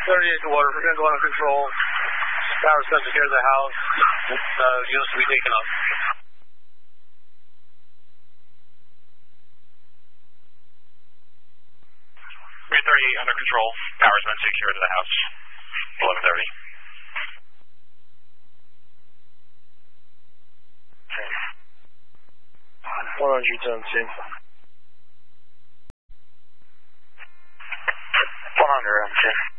38 to water. We're going to go under control. Power set to secure the house. Units to be taken up. 338 under control. Power's been secured to the house. 11:30. Okay. 117. 100,